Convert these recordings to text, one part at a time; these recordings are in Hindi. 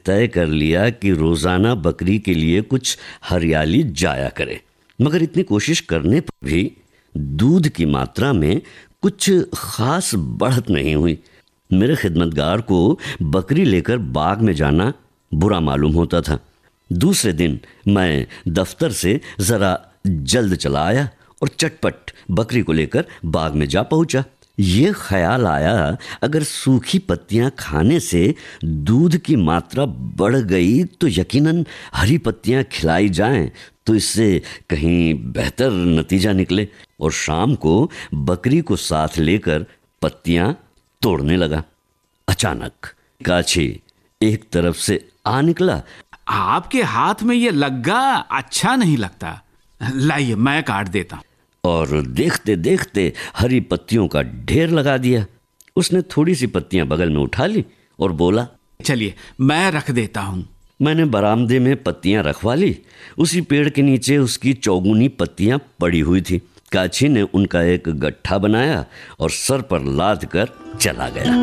तय कर लिया कि रोजाना बकरी के लिए कुछ हरियाली जाया करे, मगर इतनी कोशिश करने पर भी दूध की मात्रा में कुछ खास बढ़त नहीं हुई। मेरे खिदमतगार को बकरी लेकर बाग में जाना बुरा मालूम होता था। दूसरे दिन मैं दफ्तर से जरा जल्द चला आया और चटपट बकरी को लेकर बाग में जा पहुंचा। ये ख्याल आया, अगर सूखी पत्तियां खाने से दूध की मात्रा बढ़ गई तो यकीनन हरी पत्तियां खिलाई जाएं तो इससे कहीं बेहतर नतीजा निकले। और शाम को बकरी को साथ लेकर पत्तियां तोड़ने लगा। अचानक काछी एक तरफ से आ निकला। आपके हाथ में ये लग्गा अच्छा नहीं लगता, लाइए मैं काट देता हूं। और देखते देखते हरी पत्तियों का ढेर लगा दिया। उसने थोड़ी सी पत्तियां बगल में उठा ली और बोला, चलिए मैं रख देता हूं। मैंने बरामदे में पत्तियां रखवा ली। उसी पेड़ के नीचे उसकी चौगुनी पत्तियां पड़ी हुई थी। काछी ने उनका एक गट्ठा बनाया और सर पर लाद कर चला गया।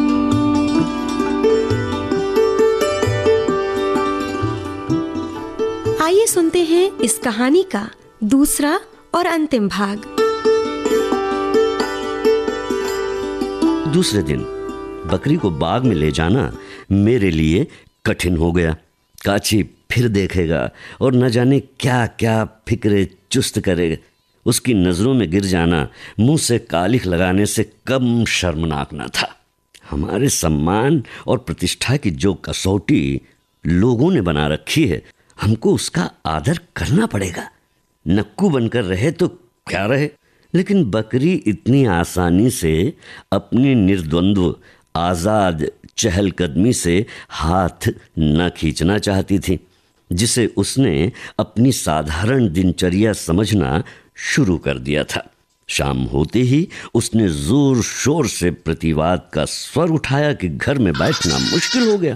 आइए सुनते हैं इस कहानी का दूसरा और अंतिम भाग। दूसरे दिन बकरी को बाग में ले जाना मेरे लिए कठिन हो गया। काछी फिर देखेगा और न जाने क्या क्या फिक्रे चुस्त करेगा। उसकी नजरों में गिर जाना मुंह से कालिख लगाने से कम शर्मनाक न था। हमारे सम्मान और प्रतिष्ठा की जो कसौटी लोगों ने बना रखी है, हमको उसका आदर करना पड़ेगा। नक्कू बनकर रहे तो क्या रहे, लेकिन बकरी इतनी आसानी से अपनी निर्द्वंद्व आजाद चहलकदमी से हाथ न खींचना चाहती थी, जिसे उसने अपनी साधारण दिनचर्या समझना शुरू कर दिया था। शाम होते ही उसने जोर शोर से प्रतिवाद का स्वर उठाया कि घर में बैठना मुश्किल हो गया।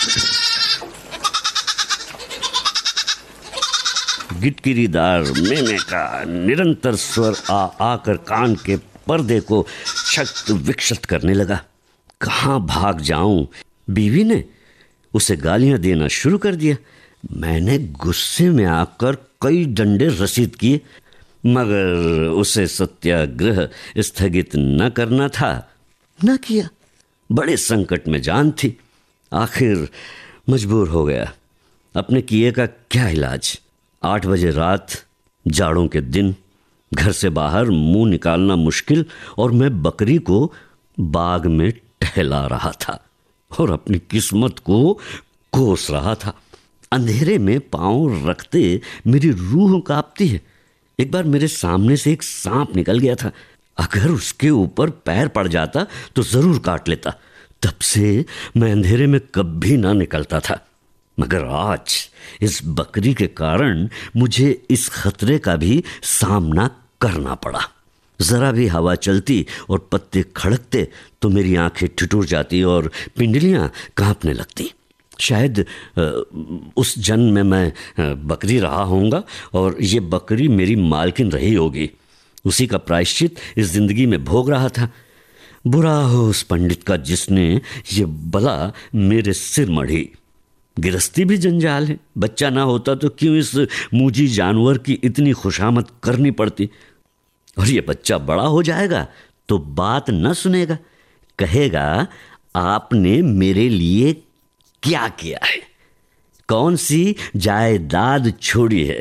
गिटकिरीदार मेमे का निरंतर स्वर आकर कान के पर्दे को शक्त विक्षत करने लगा। कहाँ भाग जाऊं? बीवी ने उसे गालियां देना शुरू कर दिया। मैंने गुस्से में आकर कई डंडे रसीद किए, मगर उसे सत्याग्रह स्थगित न करना था, न किया। बड़े संकट में जान थी। आखिर मजबूर हो गया। अपने किए का क्या इलाज। 8 बजे रात, जाड़ों के दिन, घर से बाहर मुंह निकालना मुश्किल, और मैं बकरी को बाग में टहला रहा था और अपनी किस्मत को कोस रहा था। अंधेरे में पांव रखते मेरी रूह कांपती है। एक बार मेरे सामने से एक सांप निकल गया था। अगर उसके ऊपर पैर पड़ जाता तो जरूर काट लेता। तब से मैं अंधेरे में कभी ना निकलता था, मगर आज इस बकरी के कारण मुझे इस खतरे का भी सामना करना पड़ा। जरा भी हवा चलती और पत्ते खड़कते तो मेरी आंखें ठिठुर जाती और पिंडलियां कांपने लगती। शायद उस जन्म में मैं बकरी रहा होऊंगा और ये बकरी मेरी मालकिन रही होगी। उसी का प्रायश्चित इस जिंदगी में भोग रहा था। बुरा हो उस पंडित का जिसने ये बला मेरे सिर मढ़ी। गिरस्ती भी जंजाल है। बच्चा ना होता तो क्यों इस मूजी जानवर की इतनी खुशामद करनी पड़ती। और ये बच्चा बड़ा हो जाएगा तो बात न सुनेगा, कहेगा आपने मेरे लिए क्या किया है, कौन सी जायदाद छोड़ी है।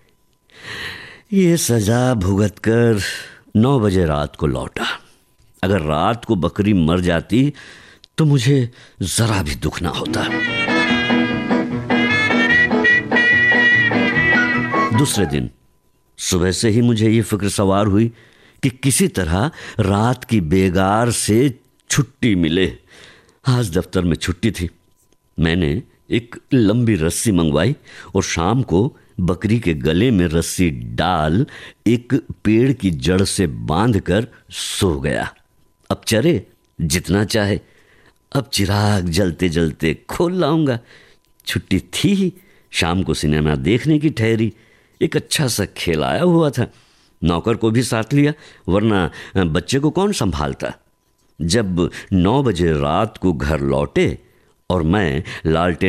ये सजा भुगत कर 9 बजे रात को लौटा। अगर रात को बकरी मर जाती तो मुझे जरा भी दुख ना होता। दूसरे दिन सुबह से ही मुझे ये फिक्र सवार हुई कि किसी तरह रात की बेगार से छुट्टी मिले। आज दफ्तर में छुट्टी थी। मैंने एक लंबी रस्सी मंगवाई और शाम को बकरी के गले में रस्सी डाल एक पेड़ की जड़ से बांधकर सो गया। अब चरे जितना चाहे। अब चिराग जलते जलते खोल लाऊंगा। छुट्टी थी ही। शाम को सिनेमा देखने की ठहरी। एक अच्छा सा खेल आया हुआ था। नौकर को भी साथ लिया, वरना बच्चे को कौन संभालता। जब 9 बजे रात को घर लौटे और मैं लालटेन